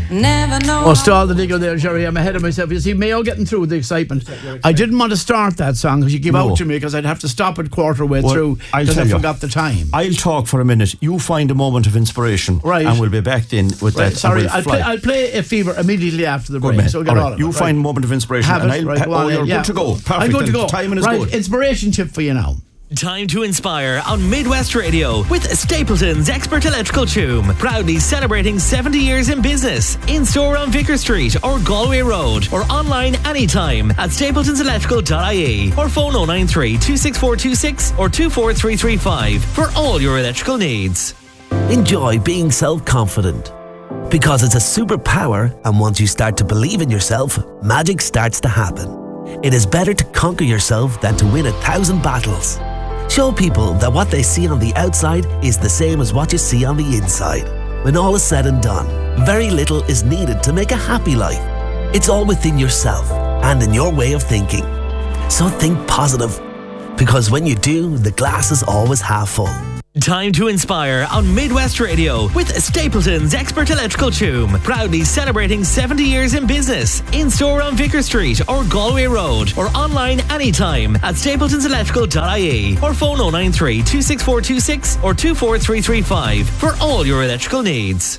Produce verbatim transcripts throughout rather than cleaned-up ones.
Never know. Oh, stall the digger there, Jerry. I'm ahead of myself. You see, Mayo getting through the excitement. I didn't want to start that song because you gave No. out to me because I'd have to stop it quarter way Well, through I'll because I tell you. forgot the time. I'll talk for a minute. You find a moment of inspiration, Right. and we'll be back in with Right, that. sorry, and we'll I'll, fly. play, I'll play a fever immediately after the Good break. man. So we'll get All right. all of You it, right? find a moment of inspiration, Have and it, I'll. right, go oh, on, you're yeah. good to go. Perfect. I'm good to then. go. Timing is right, good. inspiration tip for you now. Time to inspire on Midwest Radio with Stapleton's Expert Electrical Choom. Proudly celebrating seventy years in business. In store on Vicar Street or Galway Road, or online anytime at stapletons electrical dot I E, or phone oh nine three, two six four two six or two four three three five for all your electrical needs. Enjoy being self-confident, because it's a superpower, and once you start to believe in yourself, magic starts to happen. It is better to conquer yourself than to win a thousand battles. Show people that what they see on the outside is the same as what you see on the inside. When all is said and done, very little is needed to make a happy life. It's all within yourself and in your way of thinking. So think positive, because when you do, the glass is always half full. Time to inspire on Midwest Radio with Stapleton's Expert Electrical Choom. Proudly celebrating seventy years in business. In store on Vicar Street or Galway Road, or online anytime at stapletons electrical dot I E, or phone oh nine three, two six four two six or two four three three five for all your electrical needs.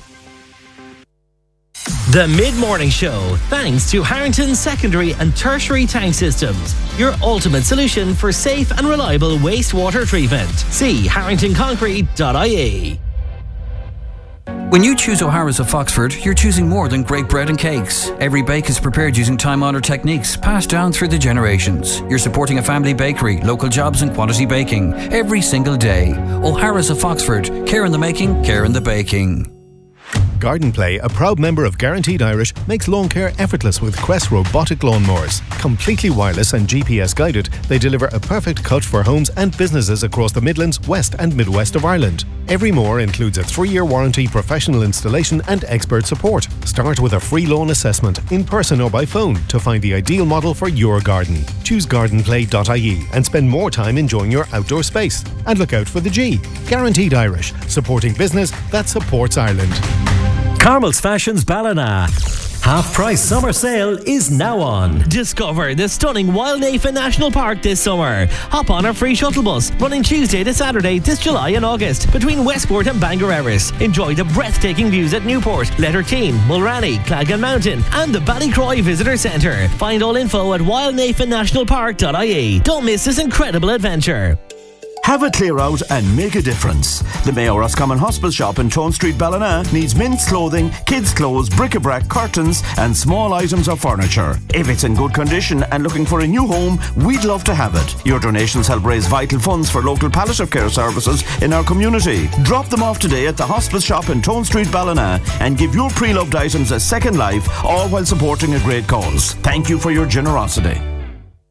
The Mid-Morning Show, thanks to Harrington Secondary and Tertiary Tank Systems, your ultimate solution for safe and reliable wastewater treatment. See harrington concrete dot I E. When you choose O'Hara's of Foxford, you're choosing more than great bread and cakes. Every bake is prepared using time-honoured techniques passed down through the generations. You're supporting a family bakery, local jobs and quality baking every single day. O'Hara's of Foxford. Care in the making, care in the baking. Garden Play, a proud member of Guaranteed Irish, makes lawn care effortless with Quest robotic lawnmowers. Completely wireless and G P S guided, they deliver a perfect cut for homes and businesses across the Midlands, West and Midwest of Ireland. Every mower includes a three-year warranty, professional installation and expert support. Start with a free lawn assessment, in person or by phone, to find the ideal model for your garden. Choose garden play dot I E and spend more time enjoying your outdoor space. And look out for the G. Guaranteed Irish, supporting business that supports Ireland. Carmel's Fashions Ballina. Half price summer sale is now on. Discover the stunning Wild Nathan National Park this summer. Hop on our free shuttle bus running Tuesday to Saturday this July and August between Westport and Bangor Erris. Enjoy the breathtaking views at Newport, Letterkeene, Mulranny, Clagan Mountain and the Ballycroy Visitor Centre. Find all info at wild nathan national park dot I E. Don't miss this incredible adventure. Have a clear out and make a difference. The Mayo Roscommon Hospital Shop in Tone Street, Ballina needs men's clothing, kids' clothes, bric-a-brac, curtains and small items of furniture. If it's in good condition and looking for a new home, we'd love to have it. Your donations help raise vital funds for local palliative care services in our community. Drop them off today at the Hospital Shop in Tone Street, Ballina and give your pre-loved items a second life, all while supporting a great cause. Thank you for your generosity.